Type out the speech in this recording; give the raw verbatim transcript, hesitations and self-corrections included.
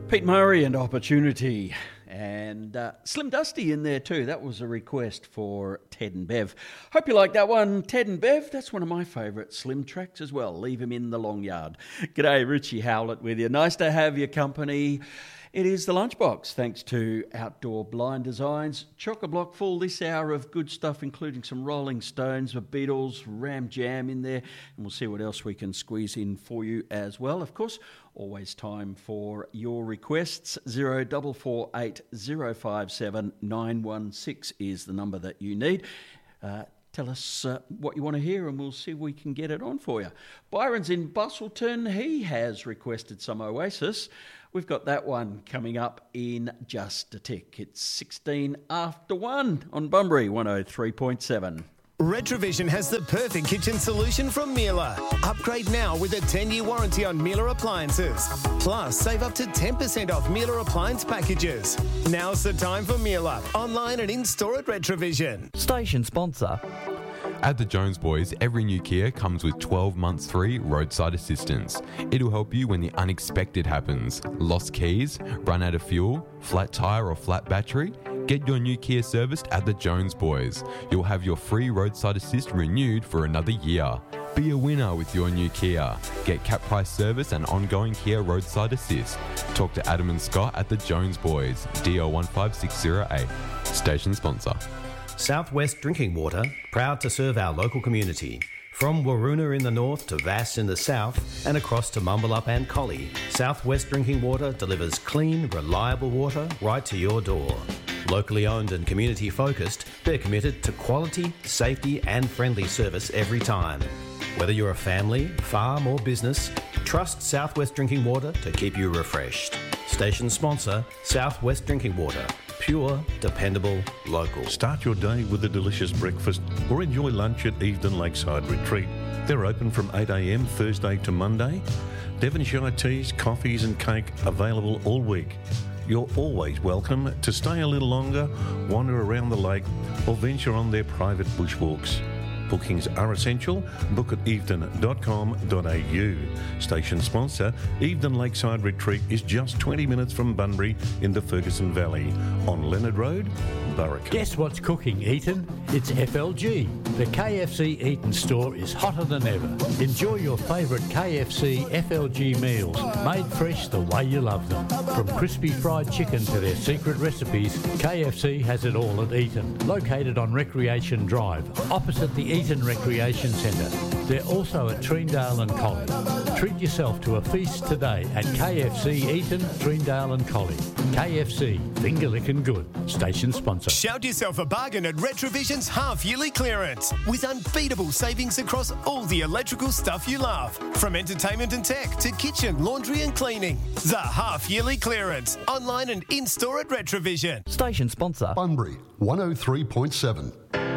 Pete Murray and Opportunity. And uh, Slim Dusty in there too. That was a request for Ted and Bev. Hope you like that one, Ted and Bev. That's one of my favourite Slim tracks as well. Leave him in the long yard. G'day, Richie Howlett with you. Nice to have your company. It is the Lunchbox, thanks to Outdoor Blind Designs. Chock-a-block full this hour of good stuff, including some Rolling Stones, the Beatles, Ram Jam in there, and we'll see what else we can squeeze in for you as well. Of course, always time for your requests. zero four four eight zero five seven nine one six is the number that you need. Uh, Tell us uh, what you want to hear and we'll see if we can get it on for you. Byron's in Bustleton. He has requested some Oasis. We've got that one coming up in just a tick. It's sixteen after one on Bunbury one oh three point seven. Retrovision has the perfect kitchen solution from Miele. Upgrade now with a ten-year warranty on Miele appliances. Plus, save up to ten percent off Miele appliance packages. Now's the time for Miele. Online and in-store at Retrovision. Station sponsor. At the Jones Boys, every new Kia comes with twelve months free roadside assistance. It'll help you when the unexpected happens. Lost keys, run out of fuel, flat tyre or flat battery? Get your new Kia serviced at the Jones Boys. You'll have your free roadside assist renewed for another year. Be a winner with your new Kia. Get cap price service and ongoing Kia roadside assist. Talk to Adam and Scott at the Jones Boys, D O one five six zero eight. Station sponsor. Southwest Drinking Water, proud to serve our local community. From Waroona in the north to Vass in the south and across to Mumbalup and Collie, Southwest Drinking Water delivers clean, reliable water right to your door. Locally owned and community focused, they're committed to quality, safety and friendly service every time. Whether you're a family, farm or business, trust Southwest Drinking Water to keep you refreshed. Station sponsor, Southwest Drinking Water. Pure, dependable, local. Start your day with a delicious breakfast or enjoy lunch at Evedon Lakeside Retreat. They're open from eight a.m. Thursday to Monday. Devonshire teas, coffees and cake available all week. You're always welcome to stay a little longer, wander around the lake or venture on their private bushwalks. Bookings are essential. Book at evedon dot com dot a u. Station sponsor, Evedon Lakeside Retreat is just twenty minutes from Bunbury in the Ferguson Valley on Leonard Road, Burrick. Guess what's cooking, Eaton? It's F L G. The K F C Eaton store is hotter than ever. Enjoy your favourite K F C F L G meals, made fresh the way you love them. From crispy fried chicken to their secret recipes, K F C has it all at Eaton. Located on Recreation Drive, opposite the Eaton Recreation Centre. They're also at Treendale and Collie. Treat yourself to a feast today at K F C Eaton, Treendale and Collie. K F C, finger licking good. Station sponsor. Shout yourself a bargain at Retrovision's half-yearly clearance with unbeatable savings across all the electrical stuff you love. From entertainment and tech to kitchen, laundry and cleaning. The half-yearly clearance. Online and in-store at Retrovision. Station sponsor. Bunbury, one oh three point seven.